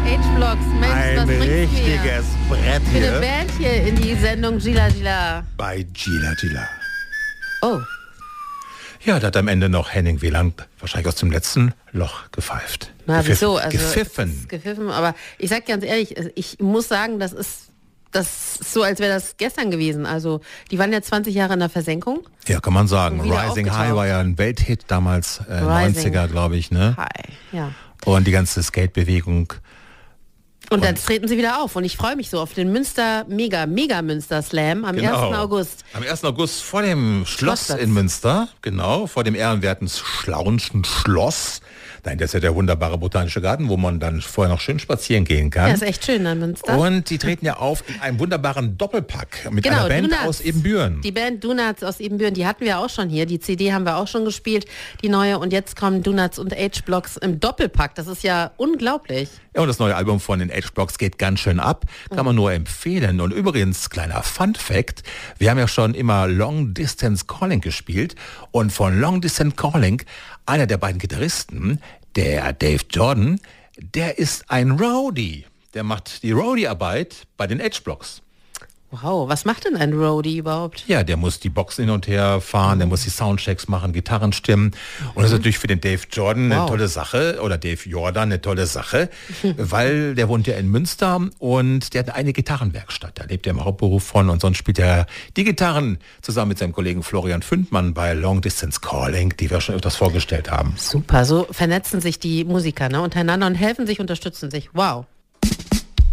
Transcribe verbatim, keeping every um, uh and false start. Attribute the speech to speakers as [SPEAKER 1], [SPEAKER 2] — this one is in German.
[SPEAKER 1] H-Blocks. Mensch,
[SPEAKER 2] Ein
[SPEAKER 1] was bringt's
[SPEAKER 2] richtiges
[SPEAKER 1] mir?
[SPEAKER 2] Brett
[SPEAKER 1] Für
[SPEAKER 2] hier.
[SPEAKER 1] eine Band hier in die Sendung Gila Gila.
[SPEAKER 2] Bei Gila Gila.
[SPEAKER 1] Oh.
[SPEAKER 2] Ja, da hat am Ende noch Henning Wieland wahrscheinlich aus dem letzten Loch gepfeift.
[SPEAKER 1] Na,
[SPEAKER 2] Gepfiffen.
[SPEAKER 1] wieso? Also,
[SPEAKER 2] Gepfiffen.
[SPEAKER 1] es ist Gepfiffen. Aber ich sag ganz ehrlich, ich muss sagen, das ist, das ist so, als wäre das gestern gewesen. Also, die waren ja zwanzig Jahre in der Versenkung.
[SPEAKER 2] Ja, kann man sagen.
[SPEAKER 1] Und wieder
[SPEAKER 2] Rising
[SPEAKER 1] aufgetaucht.
[SPEAKER 2] High war ja ein Welthit damals, äh,
[SPEAKER 1] Rising
[SPEAKER 2] neunziger, glaube ich, ne?
[SPEAKER 1] Hi. Ja.
[SPEAKER 2] Und die ganze Skatebewegung.
[SPEAKER 1] Und dann treten sie wieder auf und ich freue mich so auf den Münster, Mega, Mega Münster Slam am
[SPEAKER 2] Genau.
[SPEAKER 1] ersten August.
[SPEAKER 2] Am ersten August vor dem Schloss
[SPEAKER 1] Schlossplatz.
[SPEAKER 2] in Münster, genau, vor dem ehrenwerten Schlauenschen Schloss. Nein, das ist ja der wunderbare Botanische Garten, wo man dann vorher noch schön spazieren gehen kann.
[SPEAKER 1] Ja, ist echt schön an Münster.
[SPEAKER 2] Und die treten ja auf in einem wunderbaren Doppelpack mit
[SPEAKER 1] Genau,
[SPEAKER 2] einer Band
[SPEAKER 1] Donuts.
[SPEAKER 2] aus Ebenbüren.
[SPEAKER 1] Die Band Donuts aus Ebenbüren, die hatten wir auch schon hier. Die C D haben wir auch schon gespielt, die neue. Und jetzt kommen Donuts und H-Blocks im Doppelpack. Das ist ja unglaublich.
[SPEAKER 2] Ja, und das neue Album von den H-Blocks geht ganz schön ab. Kann man nur empfehlen. Und übrigens, kleiner Fun-Fact, wir haben ja schon immer Long Distance Calling gespielt. Und von Long Distance Calling, einer der beiden Gitarristen, der Dave Jordan, der ist ein Roadie. Der macht die Roadie-Arbeit bei den H-Blocks.
[SPEAKER 1] Wow, was macht denn ein Roadie überhaupt?
[SPEAKER 2] Ja, der muss die Boxen hin und her fahren, der muss die Soundchecks machen, Gitarren stimmen. Und das ist natürlich für den Dave Jordan eine
[SPEAKER 1] Wow.
[SPEAKER 2] tolle Sache, oder Dave Jordan eine tolle Sache, weil der wohnt ja in Münster und der hat eine Gitarrenwerkstatt. Da lebt er im Hauptberuf von und sonst spielt er die Gitarren zusammen mit seinem Kollegen Florian Fündmann bei Long Distance Calling, die wir schon öfters vorgestellt haben.
[SPEAKER 1] Super, so vernetzen sich die Musiker, ne, untereinander und helfen sich, unterstützen sich. Wow.